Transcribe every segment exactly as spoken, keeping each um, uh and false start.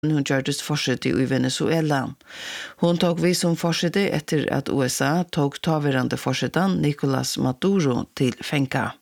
hon gjordes forsette i Venezuela. Hon tog vi som forsette etter at U S A tog taverande forsetan Nicolas Maduro til fenka.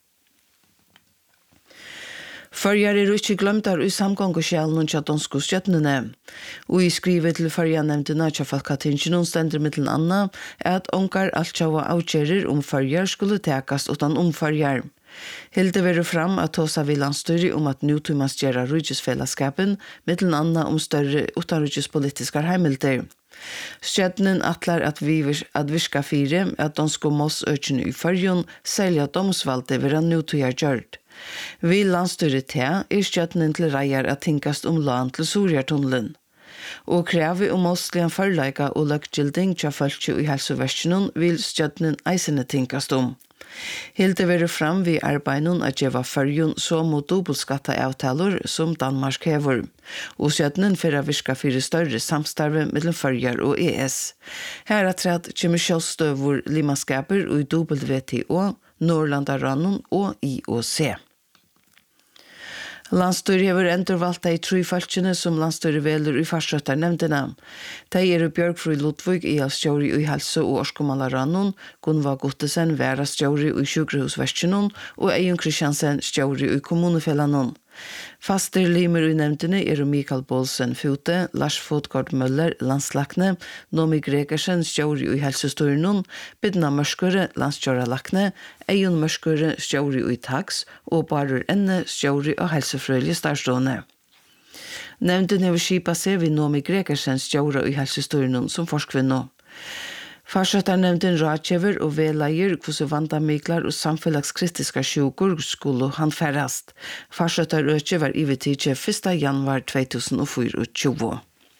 Førjar er ikke glemt der i samgångskjelen og danske stjøttene. Og i skrivet til førjarnemndene til Falkatingen stender mittelen Anna at onkar altsjava avgjerer om førjar skulle tekast utan omførjar. Hilde verre fram at Tosa vil landstyre om at nutumans gjøre rydgesfellesskapen mittelen Anna om større utanrydgespolitiske heimilder. Stjøttenen atlar at vi at virka fire at danske mossøkene i førjon selja domsvalgte vera nutujar gjørt. Vi landstyret til er stjøttenen til reier at tinkast om land til Surjartunnelen. Og krever om mostligen forleika og løggilding til følge i helseversjonen vil stjøttenen eisene tinkast om. Hilde verre fram vi arbeidet at gjeva førjon så mot dobbeltskatta avtaler som Danmark hever. Og stjøttenen for å virke fire større samstarve mellom førjar og E S. Her er træt kjemikjølstøver limaskaper og i W T O, Norlandarannon og I O C. Landstyret hever endurvalgt de tre falskene som landstyret veler i farsrøttarnemndene. De er Bjørgfrøy Ludvig i stjóri i helse- og orskomalarannon, Gunva Gottesen vera stjóri i sjukrahusversjonen og Eion Kristiansen stjóri i kommunefellanon. Faster limer i nemndene er Mikael Bolsen Fute, Lars Fotgård Møller, landslakne, Nomi Gregersen, stjóri i helsestyrnen, Bidna Mørskøre, landstjóra lakne, Eion Mørskøre, stjóri i tax, og Barur Enne, stjóri og helsefrøyelige starstående. Nemnden hever skipa seg ved Nomi Gregersen, stjóra i helsestyrnen som forskvinno. Farsrøttarnemnden rådgjever og vedleier hvordan vandamiklar og samfellagskritiske sjukur skulle han færast. Farsrøttarøkje var i vedtidje første januar to tusen og tjuefire.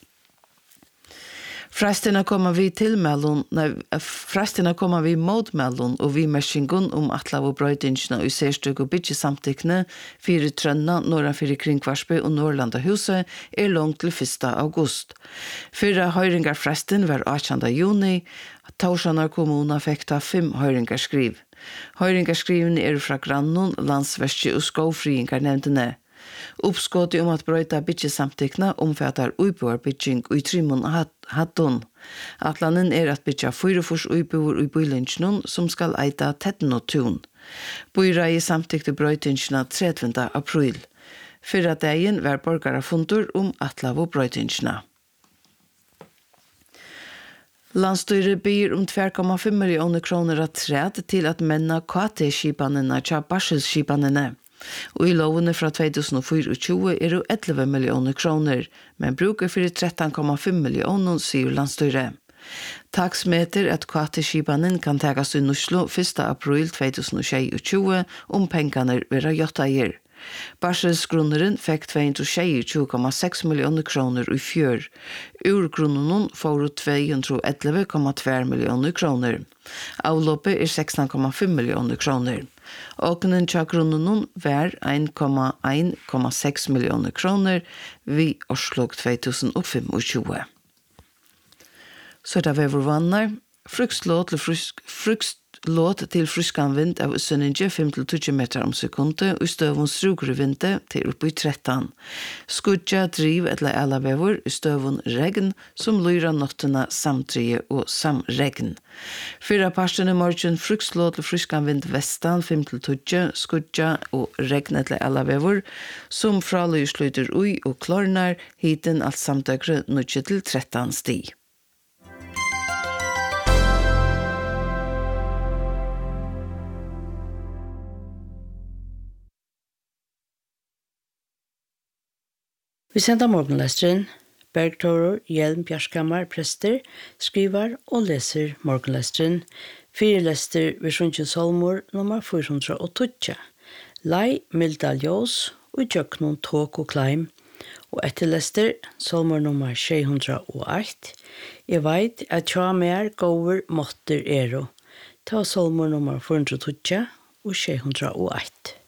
Frestene kommer vi til mellom, nei, frestene kommer vi mot mellom og vi mersingen om atlav og brøydingsene og særstykke og bytjesamtikkene fire trønna, norra fire kringkvarsby og Norrlanda huset er langt til første august. Fyra høyringar fresten var åttende juni, Torsanar kommuna fikk ta fem høyringarskriv. Høyringarskrivene er fra Grannon, landsverste og skovfriingar nevndene. Uppskottet om at brøyta bytjesamtikkene omfattar uiboarbytjing og i trimon hattun. Atlanen er at bytja fyrefors uiboar i bylingene som skal eita tetten og tun. Bøyra i samtikte brøytingene tredje april. Fyrra dagen var borgarafundur om atlav og brøytingene. Landstyret byr om två komma fem miljoner kroner av træd til at menna K T-skipanene til barselskipanene. Og i lovene fra to tusen og tjuefire er det elleve millioner kroner, men bruker for tretton komma fem millioner, sier landstyret. Taksmeter at K T-skipanen kan tagas i Oslo første april to tusen og tjuetre om pengene vil ha gjort eier. Barselsgrunneren fikk to hundre og tjueto komma seks millioner kroner i fjør. Urgrunnen får to hundre og elleve komma to millioner kroner. Avloppet er sexton komma fem millioner kroner. Åkenen til grunnen var one komma one komma seks millioner kroner ved årslok to tusen og tjuefem. Så da vi var vannar, fruktlåt til frusk, frukst Låt til fryskanvind av sønninge fem til tjue meter om sekundet og støvun strugrevinte til oppi tretton. Skudja driv eller alavever i støvun regn som lyra nottena samtrige og samregn. Fyra parstene morgen frukslåt til fryskanvind vestan fem til tjue, skudja og regn eller alavever som fralyr sluter ui og klarnar hiten alt samtøkre nutje til tretton sti. Vi sender morgenlesteren. Bergtører Hjelm Bjerskammar prester, skriver og leser morgenlesteren. Fire lester ved Sjøntje Solmor nummer fire hundre og tolv. Lei Milda Ljós og Jøknon Tåk og Kleim. Og etter lester Solmor nummer sju hundre og ett. Jeg vet at tja mer gåver måtter er og ta Solmor nummer fire hundre og tolv og sju hundre og ett.